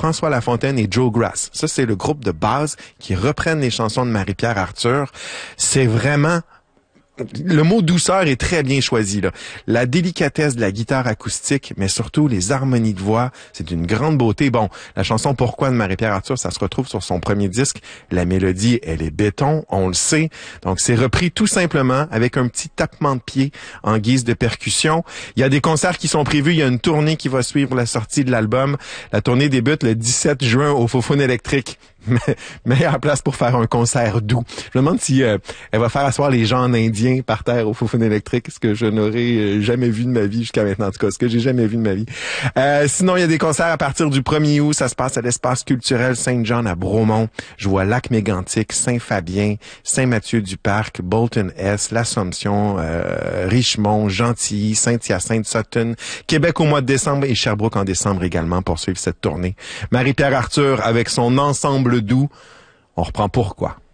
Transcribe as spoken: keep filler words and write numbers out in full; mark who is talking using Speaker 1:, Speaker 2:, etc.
Speaker 1: François Lafontaine et Joe Grass. Ça, c'est le groupe de base qui reprennent les chansons de Marie-Pierre Arthur. C'est vraiment... Le mot douceur est très bien choisi, là. La délicatesse de la guitare acoustique, mais surtout les harmonies de voix, c'est d'une grande beauté. Bon, la chanson Pourquoi de Marie-Pierre Arthur, ça se retrouve sur son premier disque. La mélodie, elle est béton, on le sait. Donc, c'est repris tout simplement avec un petit tapement de pied en guise de percussion. Il y a des concerts qui sont prévus. Il y a une tournée qui va suivre la sortie de l'album. La tournée débute le dix-sept juin au Faux-Foune électrique. Mais, meilleure place pour faire un concert doux. Je me demande si euh, elle va faire asseoir les gens en indien par terre au Faux-Foune électrique, ce que je n'aurais euh, jamais vu de ma vie jusqu'à maintenant, en tout cas, ce que j'ai jamais vu de ma vie. Euh, sinon, il y a des concerts à partir du premier août. Ça se passe à l'espace culturel Saint-Jean à Bromont. Je vois Lac-Mégantic, Saint-Fabien, Saint-Mathieu-du-Parc, Bolton-Est, l'Assomption, euh, Richemont, Gentilly, Saint-Hyacinthe, Sutton, Québec au mois de décembre et Sherbrooke en décembre également pour suivre cette tournée. Marie-Pierre Arthur avec son ensemble doux. On reprend Pourquoi.